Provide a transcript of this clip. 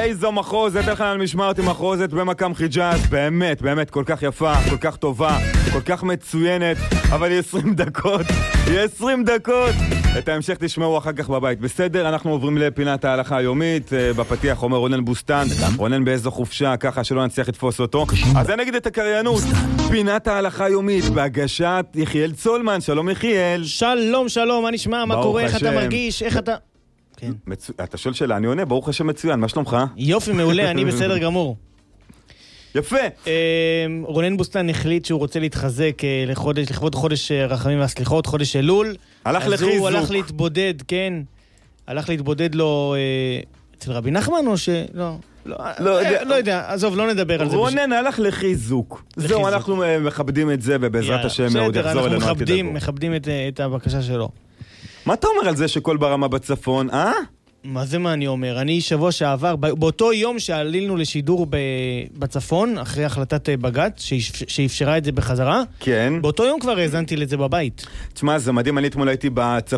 איזו מחוזת, איך אני משמרתי מחוזת במקם חיג'אז, באמת, באמת, כל כך יפה, כל כך טובה, כל כך מצוינת, אבל היא 20 דקות, היא 20 דקות. את ההמשך תשמעו אחר כך בבית, בסדר? אנחנו עוברים לפינת ההלכה היומית, בפתיח אומר רונן בוסטן, רונן באיזו חופשה, ככה שלא נצליח לתפוס אותו. אז אני נגיד את הקריינות, פינת ההלכה היומית, בהגשת יחיאל צולמן, שלום יחיאל. שלום, שלום, מה נשמע? מה קורה? איך אתה מרגיש? איך אתה... כן. אתה שואל שאלה, אני עונה, ברוך השם מצוין, מה שלומך? יופי, מעולה, אני בסדר גמור. יפה. רונן בוסטן החליט שהוא רוצה להתחזק לכבוד חודש רחמים והסליחות, חודש אלול. הלך לחיזוק. אז הוא הלך להתבודד, כן. הלך להתבודד לו אצל רבי נחמן או ש... לא יודע, עזוב, לא נדבר על זה. רונן הלך לחיזוק. זהו, אנחנו מכבדים את זה, ובעזרת השם מאוד יחזור אלינו. אנחנו מכבדים את הבקשה שלו. מה אתה אומר על זה שכל ברמה בצפון, מה זה מה אני אומר? אני שבוע שעבר, באותו יום שעלינו לשידור בצפון, אחרי החלטת בג"ץ, שאפשרה את זה בחזרה, כן. באותו יום כבר האזנתי לזה בבית. תשמע, זה מדהים, אני אתמול הייתי בצפון,